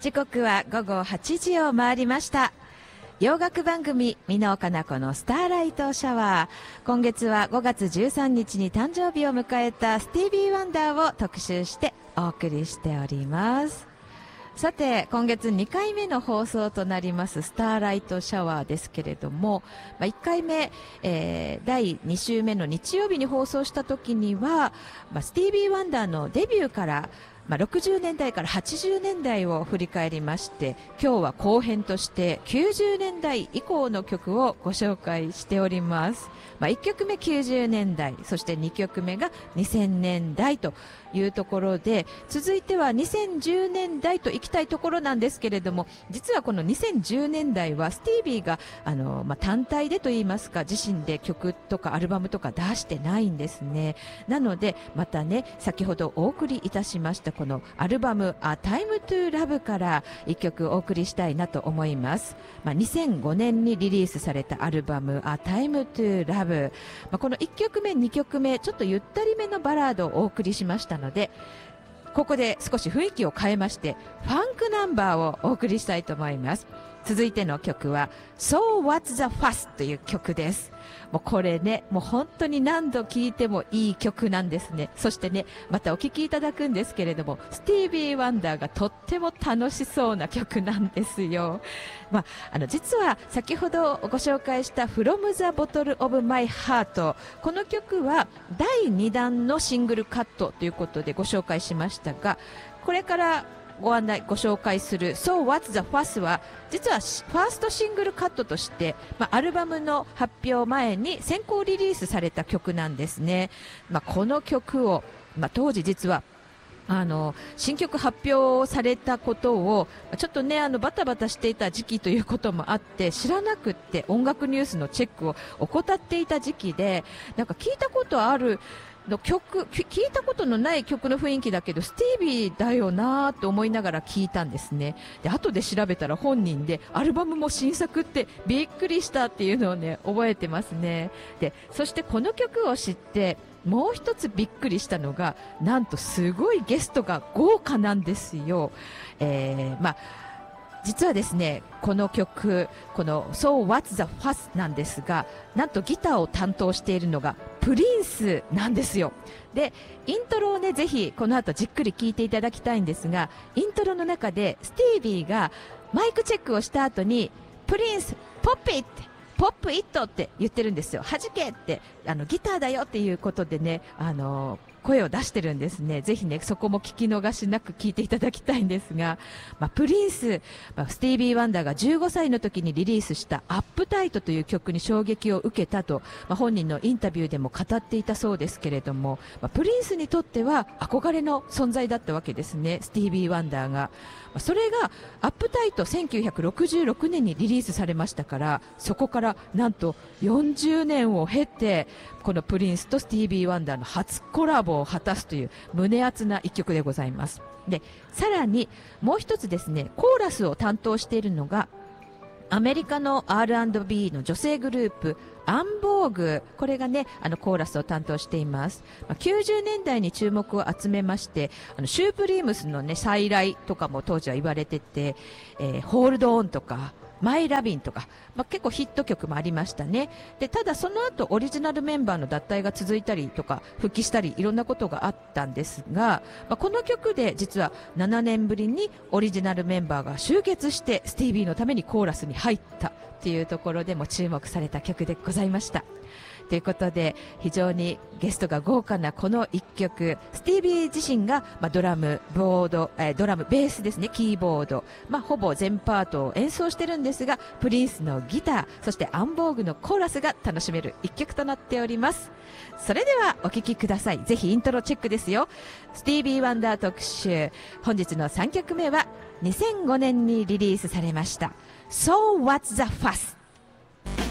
時刻は午後8時を回りました。洋楽番組美濃加奈子のスターライトシャワー。今月は5月13日に誕生日を迎えたスティービー・ワンダーを特集してお送りしております。さて、今月2回目の放送となりますスターライトシャワーですけれども、1回目、第2週目の日曜日に放送した時には、スティービー・ワンダーのデビューから60年代から80年代を振り返りまして、今日は後編として90年代以降の曲をご紹介しております。1曲目90年代、そして2曲目が2000年代というところで、続いては2010年代と行きたいところなんですけれども、実はこの2010年代はスティービーが単体でといいますか、自身で曲とかアルバムとか出してないんですね。なのでまたね、先ほどお送りいたしましたこのアルバム A Time to Love から一曲お送りしたいなと思います。2005年にリリースされたアルバム A Time to Love、この1曲目2曲目ちょっとゆったりめのバラードをお送りしましたので、ここで少し雰囲気を変えましてファンクナンバーをお送りしたいと思います。続いての曲は So What's the Fuss という曲です。もうこれね、もう本当に何度聴いてもいい曲なんですね。そしてね、またお聴きいただくんですけれども、スティービー・ワンダーがとっても楽しそうな曲なんですよ。実は先ほどご紹介した From the Bottle of My Heart、 この曲は第2弾のシングルカットということでご紹介しましたが、これからご紹介する So What's the Fuss は実はファーストシングルカットとして、アルバムの発表前に先行リリースされた曲なんですね。この曲を、当時実は新曲発表されたことをちょっとね、バタバタしていた時期ということもあって知らなくって、音楽ニュースのチェックを怠っていた時期で、なんか聞いたことあるの曲、聞いたことのない曲の雰囲気だけどスティービーだよなーって思いながら聞いたんですね。で、後で調べたら本人でアルバムも新作ってびっくりしたっていうのをね、覚えてますね。で、そしてこの曲を知ってもう一つびっくりしたのが、なんとすごいゲストが豪華なんですよ。実はですね、この曲、この So What's the Fuss なんですが、なんとギターを担当しているのがプリンスなんですよ。で、イントロをね、ぜひこの後じっくり聴いていただきたいんですが、イントロの中でスティービーがマイクチェックをした後に、プリンス、ポップイット、ポップイットって言ってるんですよ。弾けって、ギターだよっていうことでね、声を出してるんですね。ぜひね、そこも聞き逃しなく聞いていただきたいんですが、プリンス、スティービー・ワンダーが15歳の時にリリースしたアップタイトという曲に衝撃を受けたと、本人のインタビューでも語っていたそうですけれども、プリンスにとっては憧れの存在だったわけですね、スティービー・ワンダーが。それがアップタイト1966年にリリースされましたから、そこからなんと40年を経てこのプリンスとスティービー・ワンダーの初コラボを果たすという胸熱な一曲でございます。で、さらにもう一つですね、コーラスを担当しているのがアメリカの R&B の女性グループアンボーグ、これがね、コーラスを担当しています。90年代に注目を集めまして、シュープリームスのね、再来とかも当時は言われてて、ホールドオンとかマイラビンとか、結構ヒット曲もありましたね。で、ただその後オリジナルメンバーの脱退が続いたりとか復帰したりいろんなことがあったんですが、この曲で実は7年ぶりにオリジナルメンバーが集結してスティービーのためにコーラスに入ったっていうところでも注目された曲でございました。ということで、非常にゲストが豪華なこの一曲、スティービー自身が、ドラム、ベースですね、キーボード、ほぼ全パートを演奏してるんですが、プリンスのギター、そしてアンボーグのコーラスが楽しめる一曲となっております。それではお聴きください。ぜひイントロチェックですよ。スティービー・ワンダー特集、本日の3曲目は2005年にリリースされました So What's the Fuss。